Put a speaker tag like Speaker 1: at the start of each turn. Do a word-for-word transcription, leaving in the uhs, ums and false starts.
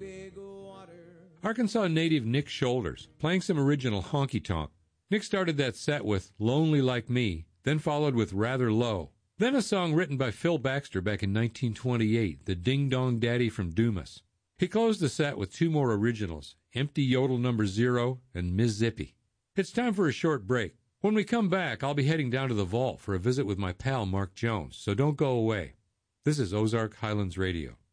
Speaker 1: Arkansas native Nick Shoulders, playing some original honky-tonk. Nick started that set with Lonely Like Me, then followed with Rather Low. Then a song written by Phil Baxter back in nineteen twenty-eight, the Ding Dong Daddy from Dumas. He closed the set with two more originals, Empty Yodel Number Zero and Miss Zippy. It's time for a short break. When we come back, I'll be heading down to the vault for a visit with my pal Mark Jones, so don't go away. This is Ozark Highlands Radio.